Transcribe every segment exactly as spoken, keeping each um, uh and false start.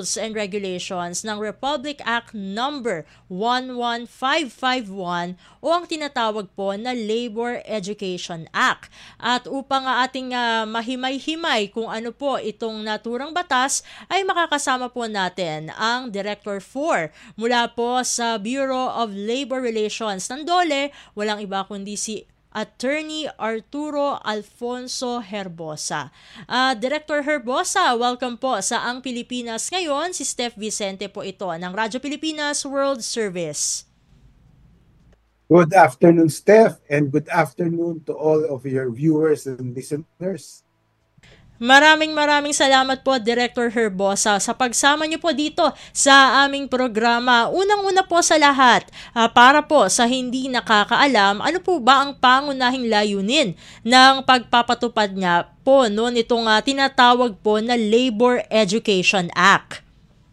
Rules and Regulations ng Republic Act number one one five five one o ang tinatawag po na Labor Education Act. At upang uh, ating uh, mahimay-himay kung ano po itong naturang batas, ay makakasama po natin ang Director four mula po sa Bureau of Labor Relations ng DOLE, walang iba kundi si Attorney Arturo Alfonso Herbosa. Uh, Director Herbosa, welcome po sa Ang Pilipinas Ngayon. Si Steph Vicente po ito ng Radyo Pilipinas World Service. Good afternoon, Steph, and good afternoon to all of your viewers and listeners. Maraming maraming salamat po, Director Herbosa, sa pagsama niyo po dito sa aming programa. Unang-una po sa lahat, uh, para po sa hindi nakakaalam, ano po ba ang pangunahing layunin ng pagpapatupad nga po no, nitong uh, tinatawag po na Labor Education Act?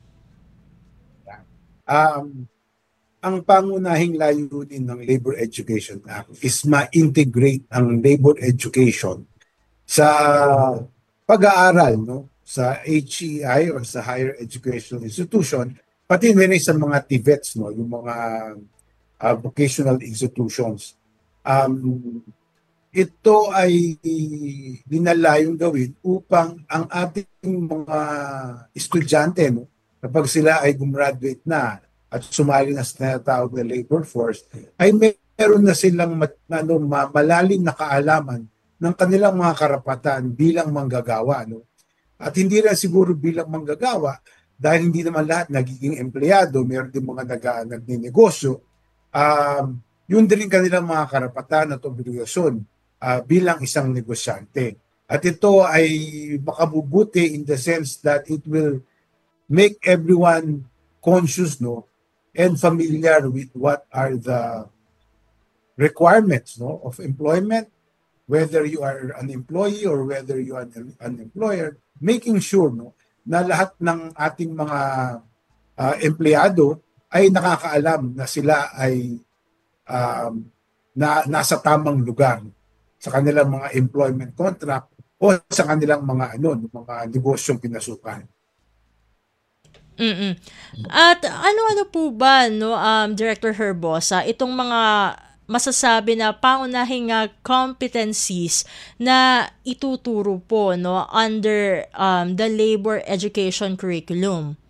Um, ang pangunahing layunin ng Labor Education Act is ma-integrate ang labor education sa pag-aaral, no, sa H E I or sa higher educational institution, pati na rin sa mga T V E Ts, no, yung mga uh, vocational institutions. Um, ito ay dinalayong gawin upang ang ating mga estudyante, no, kapag sila ay gumraduate na at sumali na sa tinatawag na labor force, ay meron na silang mat, ano, malalim na kaalaman ng kanilang mga karapatan bilang manggagawa. No? At hindi rin siguro bilang manggagawa, dahil hindi naman lahat nagiging empleyado, meron din mga nag, nagninegosyo, um, yun din kanilang mga karapatan at obligasyon uh, bilang isang negosyante. At ito ay makabubuti in the sense that it will make everyone conscious, no, and familiar with what are the requirements, no, of employment, whether you are an employee or whether you are an employer, making sure, no, na lahat ng ating mga uh, empleyado ay nakakaalam na sila ay um, na, nasa tamang lugar sa kanilang mga employment contract o sa kanilang mga ano, mga negosyong pinasukan. Mm-mm. At ano-ano po ba, no, um, Director Herbosa, itong mga masasabi na pangunahing uh, competencies na ituturo po, no, under um, the labor education curriculum?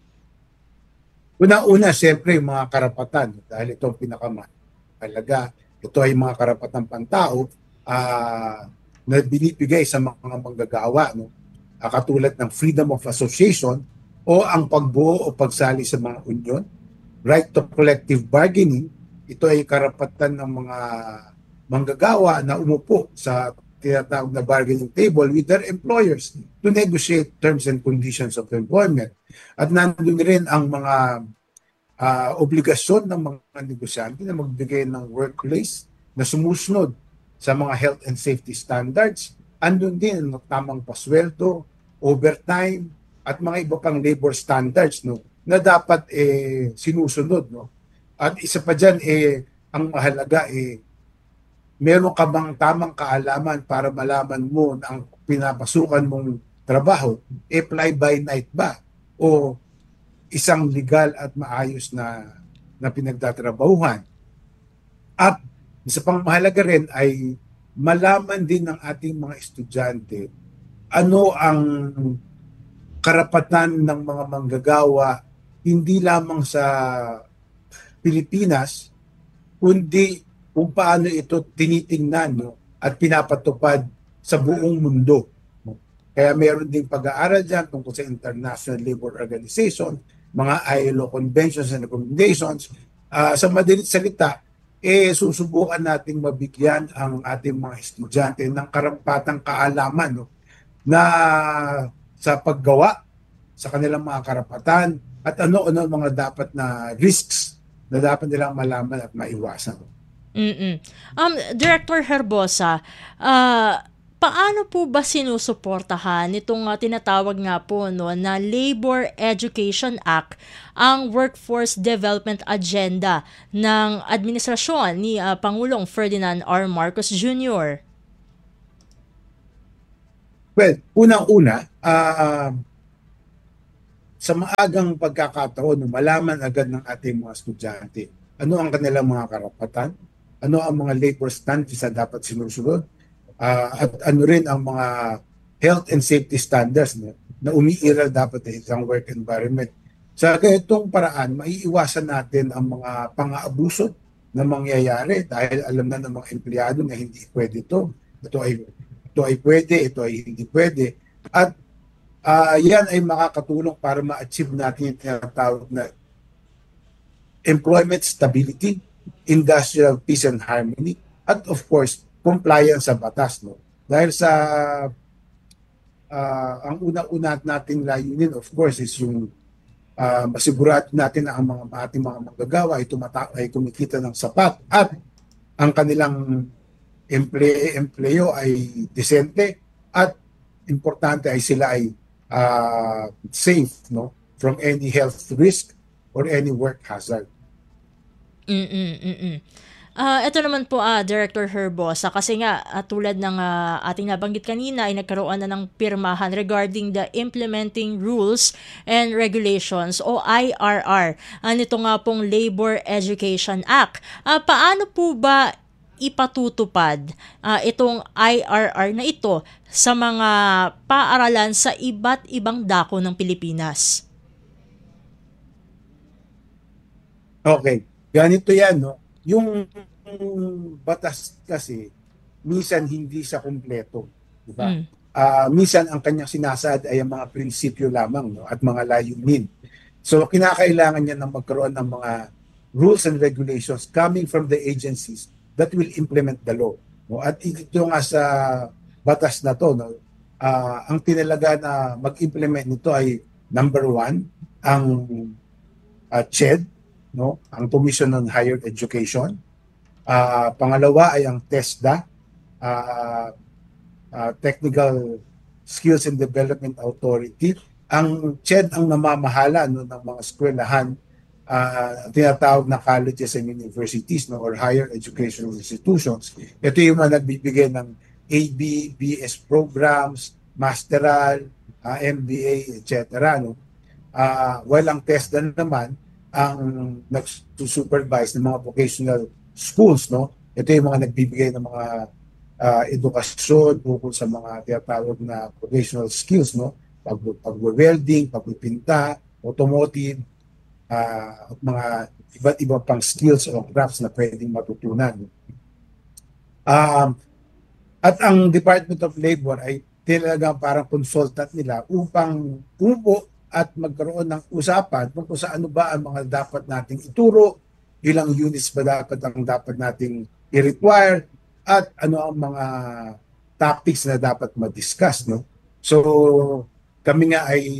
Una-una, siyempre, yung mga karapatan, dahil ito ang pinakamahalaga. Ito ay mga karapatan pantao uh, na binibigay sa mga manggagawa, no? Uh, katulad ng freedom of association o ang pagbuo o pagsali sa mga union, right to collective bargaining. Ito ay karapatan ng mga manggagawa na umupo sa tinatawag na bargaining table with their employers to negotiate terms and conditions of employment. At nandun rin ang mga uh, obligasyon ng mga negosyante na magbigay ng workplace na sumusunod sa mga health and safety standards. Andun din ang tamang pasweldo, overtime, at mga iba pang labor standards, no, na dapat eh, sinusunod, no. At isa pa dyan, eh, ang mahalaga, eh, meron ka bang tamang kaalaman para malaman mo na ang pinapasukan mong trabaho, eh, fly-by-night ba? O isang legal at maayos na, na pinagtatrabahuhan? At isa pang mahalaga rin ay malaman din ng ating mga estudyante ano ang karapatan ng mga manggagawa hindi lamang sa Pilipinas, kundi kung paano ito tinitingnan, no, at pinapatupad sa buong mundo. No? Kaya meron ding pag-aaral dyan tungkol sa International Labor Organization, mga I L O conventions and recommendations. Uh, sa madalit salita, eh, susubukan nating mabigyan ang ating mga estudyante ng karampatang kaalaman, no, na sa paggawa sa kanilang mga karapatan at ano-ano mga dapat na risks na dapat nilang malaman at maiwasan. Mm-mm. Um, Director Herbosa, uh, paano po ba sinusuportahan itong uh, tinatawag nga po, no, na Labor Education Act ang Workforce Development Agenda ng administrasyon ni uh, Pangulong Ferdinand R. Marcos Junior? Well, unang-una, uh, sa maagang pagkakataon, no, malaman agad ng ating mga estudyante ano ang kanilang mga karapatan, ano ang mga labor standards na dapat sinusunod, uh, at ano rin ang mga health and safety standards no, na umiiral dapat sa isang work environment. Sa ganitong paraan, maiiwasan natin ang mga pang-aabuso na mangyayari dahil alam na ng mga empleyado na hindi pwede ito. Ito ay, ito ay pwede, ito ay hindi pwede. At uh, yan ay makakatulong para ma-achieve natin yung tinatawag na employment stability, industrial peace and harmony, at of course, compliance sa batas. No? Dahil sa uh, ang una-una nating layunin, of course, is yung uh, masigurado natin na ang mga ating mga manggagawa ay, tumata- ay kumikita ng sapat at ang kanilang emple- empleyo ay desente at importante ay sila ay uh, safe no from any health risk or any work hazard. Mm-mm, mm-mm. Ah, ito naman po, ah, Director Herbosa, kasi nga ah, tulad ng ah, ating nabanggit kanina ay nagkaroon na ng pirmahan regarding the Implementing Rules and Regulations o I R R. Ah, nito nga pong Labor Education Act. Ah, paano po ba ipatutupad ah, itong I R R na ito sa mga paaralan sa iba't ibang dako ng Pilipinas? Okay. Ganito yan, no? Yung batas kasi, minsan hindi siya kumpleto. Diba? Mm. Uh, minsan ang kanyang sinasad ay ang mga prinsipyo lamang no? At mga layunin. So, kinakailangan niya na magkaroon ng mga rules and regulations coming from the agencies that will implement the law. No? At ito nga sa batas na to, no? uh, ang tinalaga na mag-implement nito ay number one, ang uh, C H E D, no? Ang Commission on Higher Education. Uh, pangalawa ay ang TESDA, uh, uh, Technical Skills and Development Authority. Ang C H E D ang namamahala no, ng mga eskwelahan, uh, tinatawag na colleges and universities no, or higher educational institutions. Ito yung mga nagbibigay ng A B, B S programs, masteral, uh, M B A, et cetera. No? Uh, while ang TESDA naman, ang nag-supervise ng mga vocational schools, no? Ito yung mga nagbibigay ng mga uh, edukasyon tungkol sa mga tinatawag na vocational skills, no? Pag, pag-welding, pagpipinta, automotive, uh, at mga iba't iba pang skills o crafts na pwedeng matutunan. Um, at ang Department of Labor ay talagang parang consultant nila upang umupo at magkaroon ng usapan kung sa ano ba ang mga dapat nating ituro, ilang units ba dapat ang dapat nating i-require, at ano ang mga topics na dapat ma-discuss. No? So, kami nga ay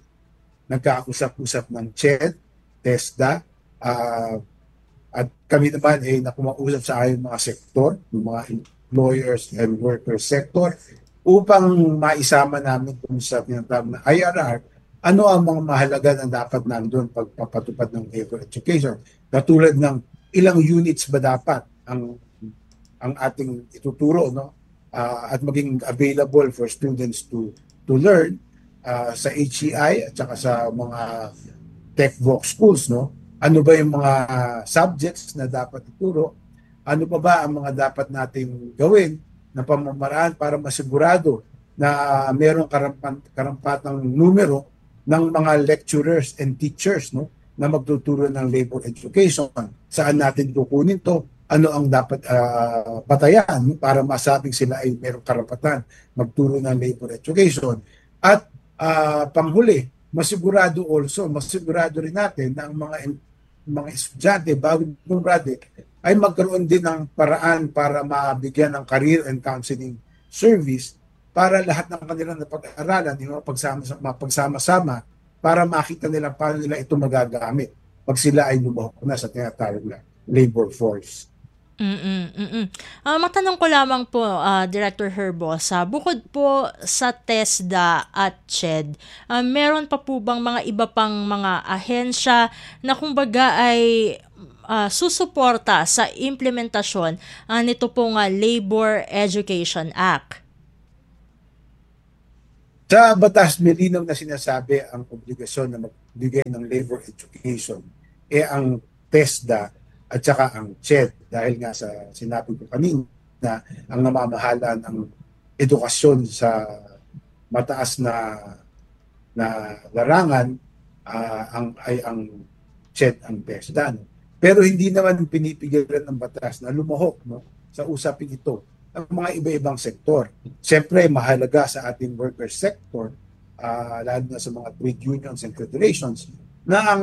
nagkausap-usap ng C H E D, TESDA, uh, at kami naman ay nakumausap sa ayon mga sektor, yung mga employers and workers sector, upang maisama namin kung sa tinatawag na I R R, ano ang mga mahalaga na dapat nandun pagpapatupad ng labor education. Katulad ng ilang units ba dapat ang ang ating ituturo, no? Uh, at maging available for students to to learn uh, sa H E I at saka sa mga tech box schools, no? Ano ba yung mga subjects na dapat ituro? Ano pa ba ang mga dapat nating gawin na pamamaraan para masigurado na mayroong karampan, karampatang numero ng mga lecturers and teachers, no, na magtuturo ng labor education. Saan natin kukunin to? Ano ang dapat uh, patayan para masabing sila ay mayroong karapatan magturo ng labor education. At uh, panghuli, masigurado also, masigurado rin natin na ang mga mga estudyante bago graduate ay magkaroon din ng paraan para mabigyan ng career and counseling service para lahat ng kanilang napag-aralan, yung mapagsama-sama, para makita nila paano nila ito magagamit pag sila ay lumahok na sa tinatawag na labor force. Mm-mm, mm-mm. Ah, matanong ko lamang po, ah, Director Herbosa, bukod po sa TESDA at C H E D, ah, meron pa po bang mga iba pang mga ahensya na kumbaga ay ah, susuporta sa implementasyon ah, nito pong ah, Labor Education Act? Sa batas, may linaw na sinasabi ang obligasyon na magbigay ng labor education eh ang TESDA at saka ang C H E D dahil nga sa sinabi ko kanina, ang namamahala ng edukasyon sa mataas na na larangan uh, ang ay ang C H E D ang TESDA. No? Pero hindi naman pinipigilan ng batas na lumahok, no, sa usapin ito ang mga iba-ibang sektor. Siyempre, mahalaga sa ating worker sector, uh, lalo na sa mga trade unions and federations, na ang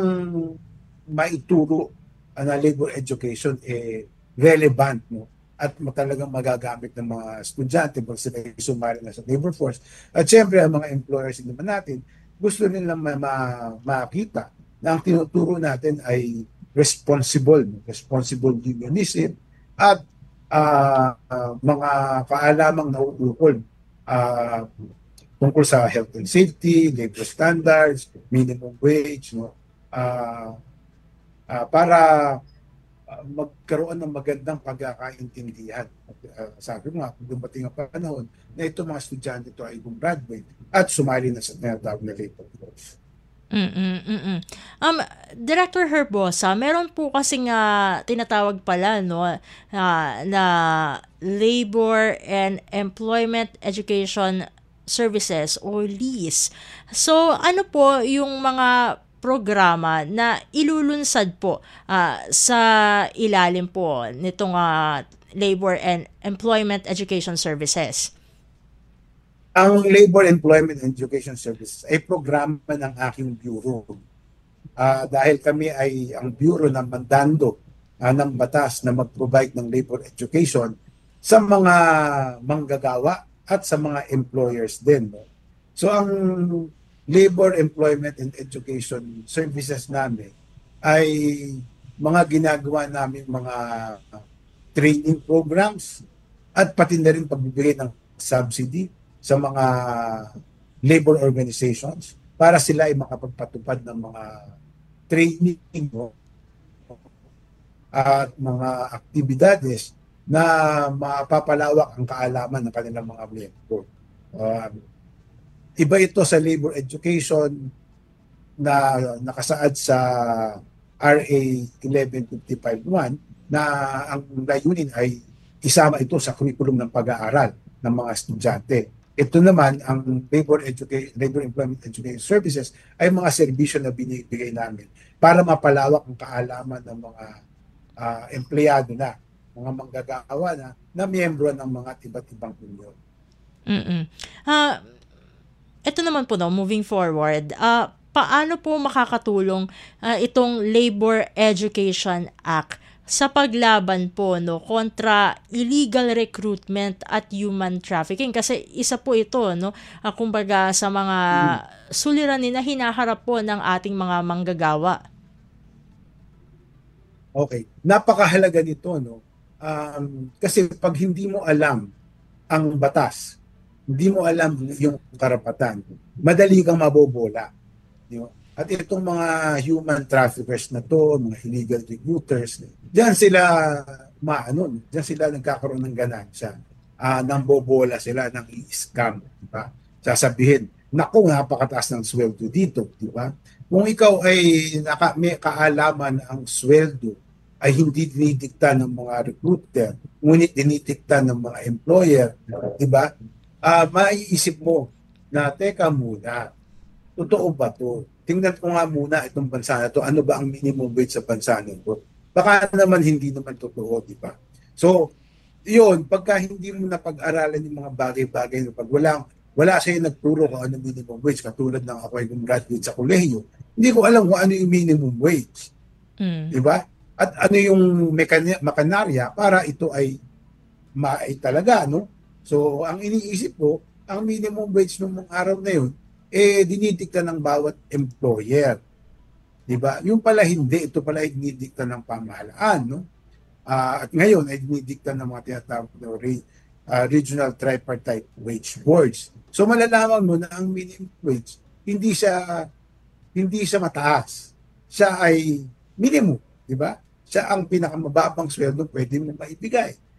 maituro uh, na labor education eh, relevant, no? At talagang magagamit ng mga estudyante pag sila sumali na sa labor force. At siyempre, ang mga employers naman natin, gusto nilang ma- ma- makita na ang tinuturo natin ay responsible, responsible unionism at Uh, uh, mga kaalamang nauukol uh, tungkol sa health and safety, labor standards, minimum wage, no? uh, uh, para uh, magkaroon ng magandang pagkakaintindihan. Uh, sabi nga, kung dumating ang panahon na ito mga estudyante ito ay gumraduate at sumali na sa tinatawag na labor force. Mm, mm. Um, Director Herbosa, meron po kasing uh, tinatawag pala, no, uh, na Labor and Employment Education Services or L E A S. So, ano po yung mga programa na ilulunsad po uh, sa ilalim po nitong uh, Labor and Employment Education Services? Ang Labor Employment and Education Services ay programa ng aking bureau. Uh, dahil kami ay ang bureau na mandando uh, ng batas na mag-provide ng labor education sa mga manggagawa at sa mga employers din. No? So ang Labor Employment and Education Services namin ay mga ginagawa namin mga training programs at pati na rin pagbibigay ng subsidy sa mga labor organizations para sila ay makapagpatupad ng mga training, no? At mga aktibidades na mapapalawak ang kaalaman ng kanilang mga miyembro. Uh, iba ito sa labor education na nakasaad sa R A eleven fifty-five one na ang layunin ay isama ito sa curriculum ng pag-aaral ng mga estudyante. Ito naman, ang Labor, Education, Labor Employment Education Services ay mga serbisyo na binibigay namin para mapalawak ang kaalaman ng mga uh, empleyado na, mga manggagawa na, na miyembro ng mga iba't ibang union. Mm-mm. Uh, ito naman po, no, moving forward, uh, paano po makakatulong uh, itong Labor Education Act sa paglaban po, no, kontra illegal recruitment at human trafficking? Kasi isa po ito, no, uh, kumbaga sa mga suliranin na hinaharap po ng ating mga manggagawa. Okay, napakahalaga nito, no. Um, kasi pag hindi mo alam ang batas, hindi mo alam yung karapatan, madali kang mabobola. Di ba? At itong mga human traffickers na to, mga illegal recruiters, diyan sila maano, diyan sila nagkakaroon ng ganansya. Uh, nang bobola sila, nang i-scam, di ba? Sasabihin, naku, napakataas ng sweldo dito, di ba? Kung ikaw ay naka, may kaalaman ang sweldo ay hindi dinidikta ng mga recruiter, ngunit dinidikta ng mga employer, di ba? Uh, maiisip mo na, teka muna, totoo ba to? Tingnan ko nga muna itong bansa na to, ano ba ang minimum wage sa bansa nito? Baka naman hindi naman totoo, di ba? So, yun, pagka hindi mo napag-aralan yung mga bagay-bagay, pag wala, wala sa'yo nagturo kung ano minimum wage, katulad ng ako ay gumraduate sa kolehiyo, hindi ko alam kung ano yung minimum wage. Mm. Di ba? At ano yung mekanya, makanarya para ito ay maay talaga, no? So, ang iniisip ko, ang minimum wage nung araw na yun, eh dinidikta ng bawat employer. 'Di ba? Yung pala hindi, ito pala ay dinidikta ng pamahalaan, no? Uh, at ngayon ay dinidikta ng mga tinatawag na uh, regional tripartite wage boards. So malalaman mo na ang minimum wage hindi siya hindi siya mataas. Siya ay minimum, 'di ba? Siya ang pinakamababang sweldo pwede mo maibigay.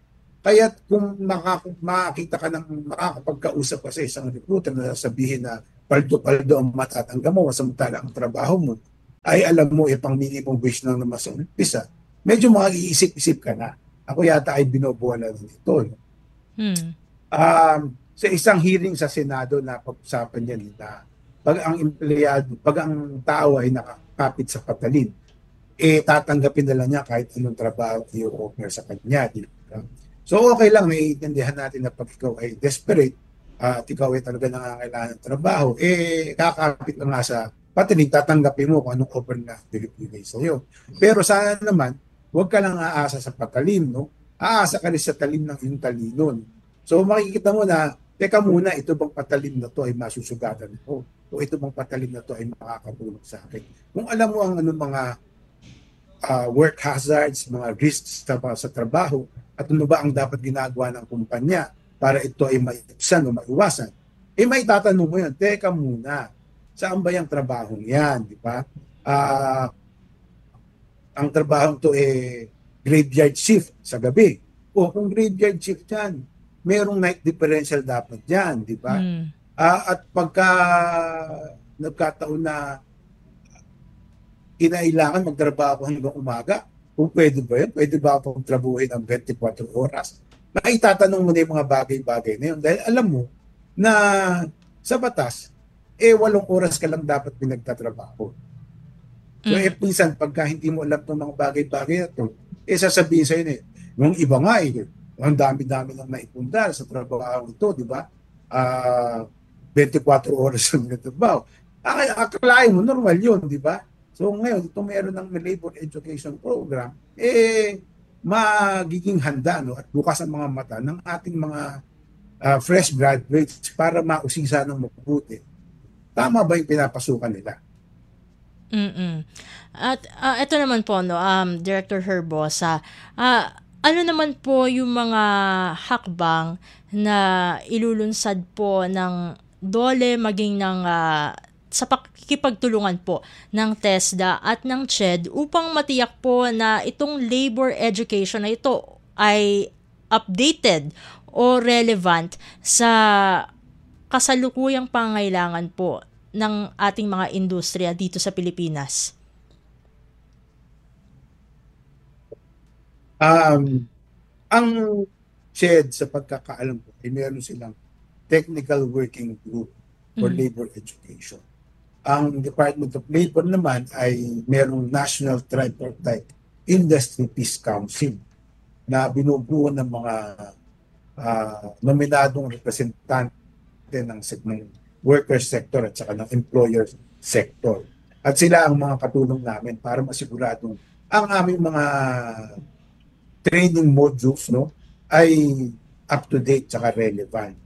Kaya kung maka, makakita ka ng makakapagkausap ka sa isang recruiter na sabihin na paldo-paldo ang matatanggap mo, samantala ang trabaho mo, ay alam mo, eh, pang minimum wage lang naman sa umpisa, medyo makaiisip-isip ka na. Ako yata ay binobuwan na nito. No? Hmm. Um, sa isang hearing sa Senado na pag-usapan yan na pag ang empleyado, pag ang tao ay nakakapit sa patalin, eh tatanggapin na lang niya kahit anong trabaho i-offer sa kanya. Di ba? So okay lang, naiintindihan natin na pag ikaw ay desperate uh, at ikaw ay talaga nangangailangan ng trabaho, eh kakapit na nga sa patalin, tatanggapin mo kung anong offer na binibigay sa iyo. Pero sana naman, huwag ka lang aasa sa patalin, no? Aasa ka rin sa talim ng iyong talino. No? So makikita mo na, teka muna, ito bang patalim na to ay masusugatan ko? O ito bang patalim na to ay makakatulong sa akin? Kung alam mo ang anong mga uh, work hazards, mga risks sa, sa trabaho, at ano ba ang dapat ginagawa ng kumpanya para ito ay maibsan o maiwasan, eh may tatanong mo yun, teka muna, saan ba yung trabaho yan, di ba? Uh, ang trabaho to eh graveyard shift sa gabi. O kung graveyard shift yan, merong night differential dapat yan, di ba? Hmm. Uh, at pagka nagkataon na kinailangan magtrabaho hanggang umaga, kung pwede ba yun? Pwede ba ako magtrabuhin ng twenty-four oras? Maitatanong mo na yung mga bagay-bagay na yun dahil alam mo na sa batas, eh walong oras ka lang dapat pinagtatrabaho. So Mm. eh minsan pagka hindi mo alam itong mga bagay-bagay na ito, eh sasabihin sa'yo na eh, yung iba nga eh, ang dami-dami lang naipundar sa trabaho ito, di ba? Uh, twenty-four oras ang nagtatrabaho. Akalain mo, normal yun, di ba? So ngayon, ito meron ng labor education program, eh magiging handa no, at bukas ang mga mata ng ating mga uh, fresh graduates para mausisa ng mabuti. Tama ba yung pinapasukan nila? Mm. At uh, ito naman po, no, um, Director Herbosa, uh, ano naman po yung mga hakbang na ilulunsad po ng DOLE maging ng uh, sa pakikipagtulungan po ng TESDA at ng C H E D upang matiyak po na itong labor education na ito ay updated o relevant sa kasalukuyang pangailangan po ng ating mga industriya dito sa Pilipinas? Um, ang C H E D sa pagkakaalam ko ay meron silang Technical Working Group for mm. Labor Education. Ang Department of Labor naman ay merong National Tripartite Industry Peace Council na binubuo ng mga uh, nominadong representante ng, ng worker sector at saka ng employer sector. At sila ang mga katulong namin para masiguradong ang aming mga training modules no, ay up-to-date at relevant.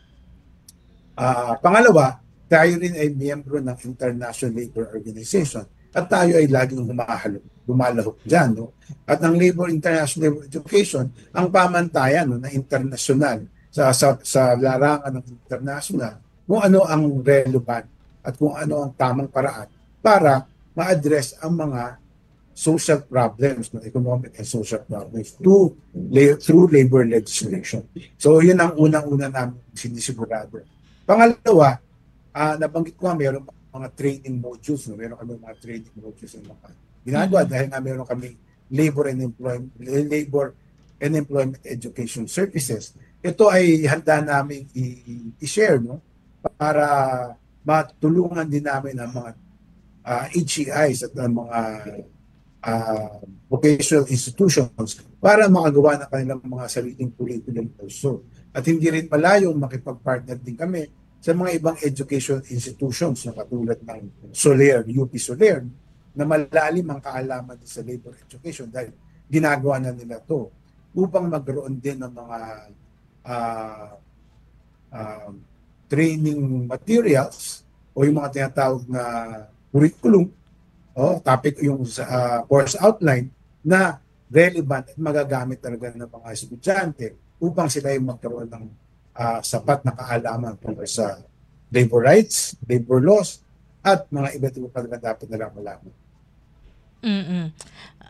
Uh, pangalawa, tayo rin ay miyembro ng International Labor Organization at tayo ay laging humahalo, lumalahok dyan. No? At ang Labor International Labor Education, ang pamantayan no, na international sa, sa, sa larangan ng international kung ano ang relevant at kung ano ang tamang paraan para ma-address ang mga social problems, no, economic and social problems to, through labor legislation. So yun ang unang-una namin sinisigurado. Pangalawa, Uh, nabanggit ko nga, meron mga training modules, no? Meron kami mga training modules ng mga ginagawa mm-hmm. dahil nga meron kami labor and employment labor and employment education services. Ito ay handa namin i-share no? Para matulungan din namin ang mga uh, H E Is at ang mga uh, vocational institutions para makagawa ng kanilang mga sariling curriculum also. At hindi rin malayo makipag-partner din kami sa mga ibang education institutions na katulad ng Soler, U P Soler, na malalim ang kaalaman sa labor education dahil ginagawa na nila to upang magkaroon din ng mga uh, uh, training materials o yung mga tinatawag na curriculum o topic yung uh, course outline na relevant at magagamit talaga ng mga estudyante upang sila ay magkaroon ng Uh, sapat na kaalaman tungkol sa labor rights, labor laws, at mga iba't ibang talaga dapat nilang malaman. Mm-mm.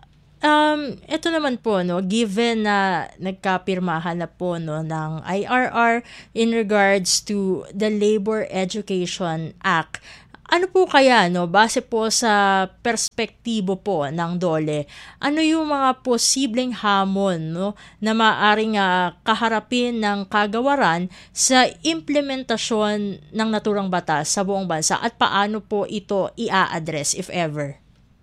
Um, eto naman po 'no, given na nagkapirmahan na po 'no ng I R R in regards to the Labor Education Act, ano po kaya 'no, base po sa perspektibo po ng DOLE, ano yung mga posibleng hamon 'no, na maaaring, ah, kaharapin ng kagawaran sa implementasyon ng naturang batas sa buong bansa at paano po ito i-a-address if ever?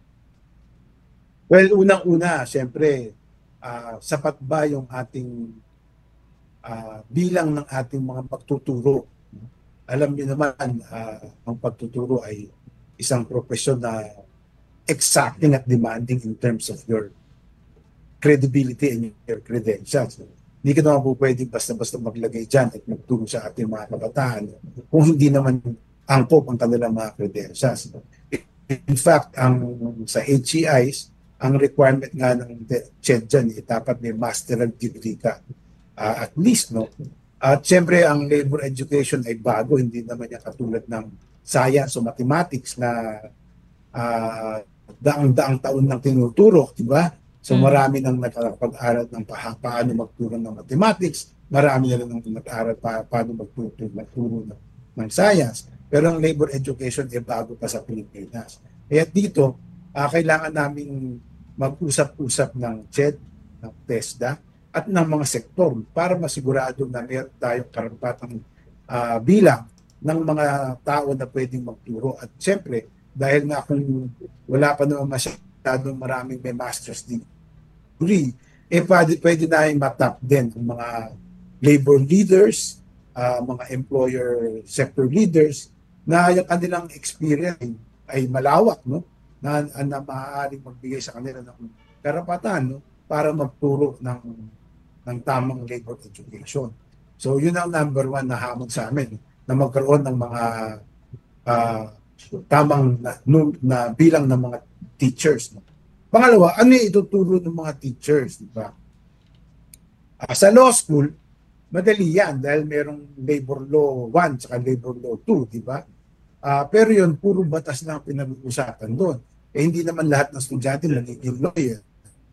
Well, unang-una, siyempre, ah, sapat ba yung ating ah, bilang ng ating mga pagtuturo? Alam niyo naman, ah, ang pagtuturo ay isang profesyon na exacting at demanding in terms of your credibility and your credentials. Hindi ka naman po pwedeng basta-basta maglagay dyan at magturo sa ating mga kabataan kung hindi naman angkop ang kanilang mga credentials. In fact, ang sa H E Is, ang requirement nga ng CHED dyan, eh, dapat may masteral degree ka. Ah, at least, no? At siyempre, ang labor education ay bago, hindi naman yan katulad ng science o mathematics na ah, daang-daang taon nang tinuturo, di ba? So Mm. marami nang nakapag-aral ng pa- paano magturo ng mathematics, marami na rin nang nag-aral pa paano magturo, magturo ng, ng science. Pero ang labor education ay bago pa sa Pilipinas. Kaya dito, ah, kailangan naming mag-usap-usap ng CHED, ng TESDA, at ng mga sektor para masigurado na meron tayong karampatang ah, bilang ng mga tao na pwedeng magturo. At siyempre, dahil nga kung wala pa naman masyadong maraming may master's degree, eh pwede, pwede na yung matap din ang mga labor leaders, ah, mga employer sector leaders, na yung kanilang experience ay malawak, no? Na, na maaaring magbigay sa kanila ng karapatan, no? Para magturo ng, ng tamang labor education. So yun ang number one na hamon sa amin, na magkaroon ng mga ah, tamang na, nu- na bilang ng mga teachers. No? Pangalawa, ano yung ituturo ng mga teachers? Di ba? Ah, sa law school, madali yan dahil merong labor law one at labor law two, di ba? Ah, pero yun, puro batas lang pinag-uusapan doon. Eh, hindi naman lahat ng estudyante nagiging lawyer.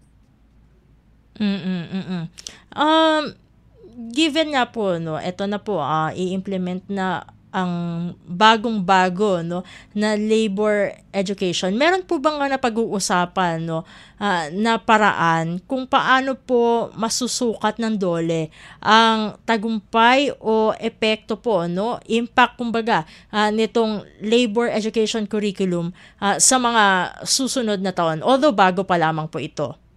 Mm, mm, mm. Um, given nga po 'no, eto na po, ah, i-implement na ang bagong-bago 'no, na labor education. Meron po bang, ah, napag-uusapan 'no, ah, na paraan kung paano po masusukat ng DOLE ang tagumpay o epekto po 'no, impact kumbaga, ah, nitong labor education curriculum, ah, sa mga susunod na taon, although bago pa lamang po ito?